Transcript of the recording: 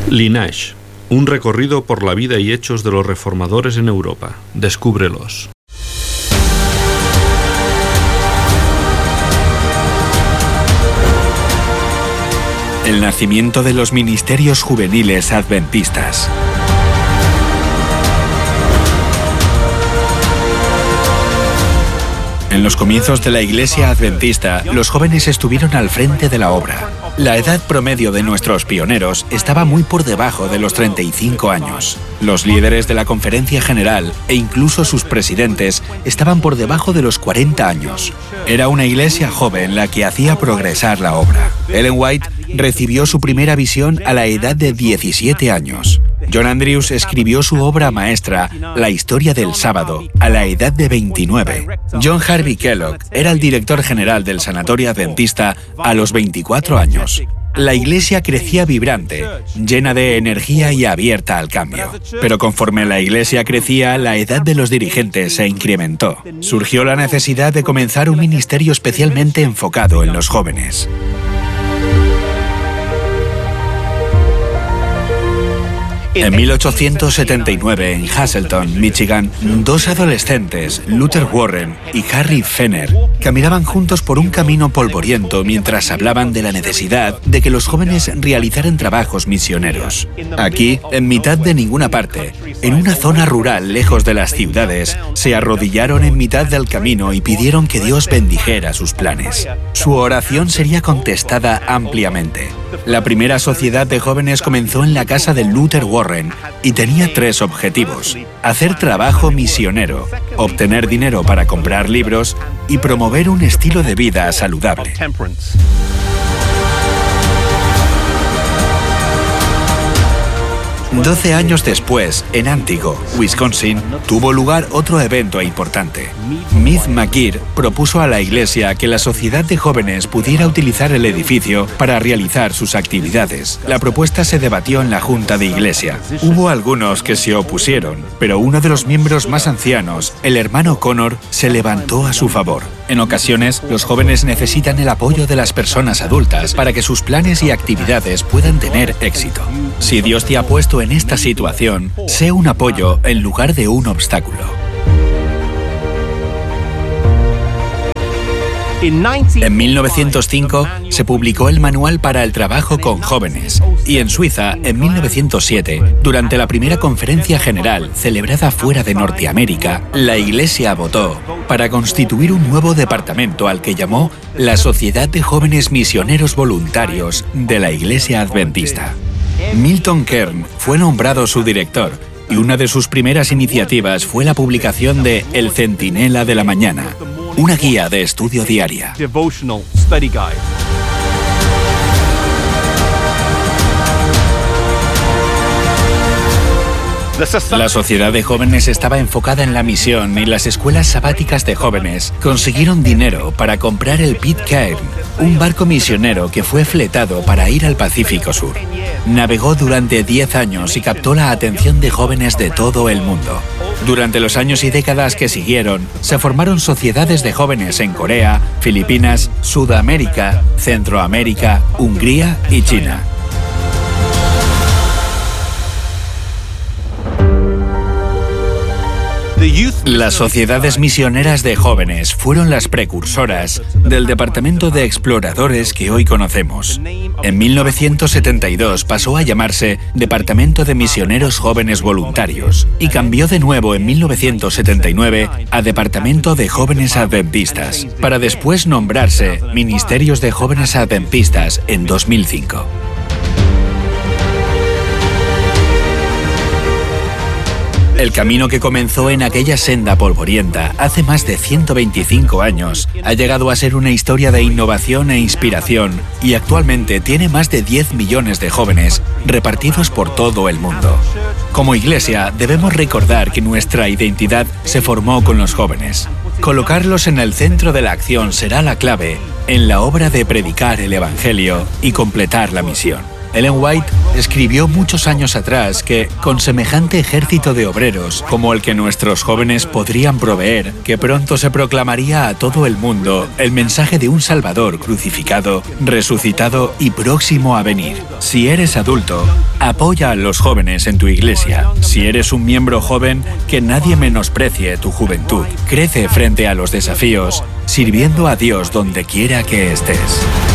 Lineage, un recorrido por la vida y hechos de los reformadores en Europa. Descúbrelos. El nacimiento de los ministerios juveniles adventistas. En los comienzos de la Iglesia Adventista, los jóvenes estuvieron al frente de la obra. La edad promedio de nuestros pioneros estaba muy por debajo de los 35 años. Los líderes de la Conferencia General e incluso sus presidentes estaban por debajo de los 40 años. Era una iglesia joven la que hacía progresar la obra. Ellen White recibió su primera visión a la edad de 17 años. John Andrews escribió su obra maestra, La historia del sábado, a la edad de 29. John Harvey Kellogg era el director general del Sanatorio Adventista a los 24 años. La iglesia crecía vibrante, llena de energía y abierta al cambio. Pero conforme la iglesia crecía, la edad de los dirigentes se incrementó. Surgió la necesidad de comenzar un ministerio especialmente enfocado en los jóvenes. En 1879, en Hazleton, Michigan, dos adolescentes, Luther Warren y Harry Fenner, caminaban juntos por un camino polvoriento mientras hablaban de la necesidad de que los jóvenes realizaran trabajos misioneros. Aquí, en mitad de ninguna parte, en una zona rural lejos de las ciudades, se arrodillaron en mitad del camino y pidieron que Dios bendijera sus planes. Su oración sería contestada ampliamente. La primera sociedad de jóvenes comenzó en la casa de Luther Warren y tenía 3 objetivos: hacer trabajo misionero, obtener dinero para comprar libros y promover un estilo de vida saludable. 12 años después, en Antigo, Wisconsin, tuvo lugar otro evento importante. Mead McGeer propuso a la iglesia que la sociedad de jóvenes pudiera utilizar el edificio para realizar sus actividades. La propuesta se debatió en la junta de iglesia. Hubo algunos que se opusieron, pero uno de los miembros más ancianos, el hermano Connor, se levantó a su favor. En ocasiones, los jóvenes necesitan el apoyo de las personas adultas para que sus planes y actividades puedan tener éxito. Si Dios te ha puesto en esta situación, sé un apoyo en lugar de un obstáculo. En 1905 se publicó el Manual para el Trabajo con Jóvenes y en Suiza, en 1907, durante la primera conferencia general celebrada fuera de Norteamérica, la Iglesia votó para constituir un nuevo departamento al que llamó la Sociedad de Jóvenes Misioneros Voluntarios de la Iglesia Adventista. Milton Kern fue nombrado su director y una de sus primeras iniciativas fue la publicación de El Centinela de la Mañana, una guía de estudio diaria. La sociedad de jóvenes estaba enfocada en la misión y las escuelas sabáticas de jóvenes consiguieron dinero para comprar el Pitcairn, un barco misionero que fue fletado para ir al Pacífico Sur. Navegó durante 10 años y captó la atención de jóvenes de todo el mundo. Durante los años y décadas que siguieron, se formaron sociedades de jóvenes en Corea, Filipinas, Sudamérica, Centroamérica, Hungría y China. Las sociedades misioneras de jóvenes fueron las precursoras del departamento de exploradores que hoy conocemos. En 1972 pasó a llamarse Departamento de Misioneros Jóvenes Voluntarios y cambió de nuevo en 1979 a Departamento de Jóvenes Adventistas, para después nombrarse Ministerios de Jóvenes Adventistas en 2005. El camino que comenzó en aquella senda polvorienta hace más de 125 años ha llegado a ser una historia de innovación e inspiración y actualmente tiene más de 10 millones de jóvenes repartidos por todo el mundo. Como iglesia debemos recordar que nuestra identidad se formó con los jóvenes. Colocarlos en el centro de la acción será la clave en la obra de predicar el Evangelio y completar la misión. Ellen White escribió muchos años atrás que, con semejante ejército de obreros como el que nuestros jóvenes podrían proveer, que pronto se proclamaría a todo el mundo el mensaje de un Salvador crucificado, resucitado y próximo a venir. Si eres adulto, apoya a los jóvenes en tu iglesia. Si eres un miembro joven, que nadie menosprecie tu juventud. Crece frente a los desafíos, sirviendo a Dios donde quiera que estés.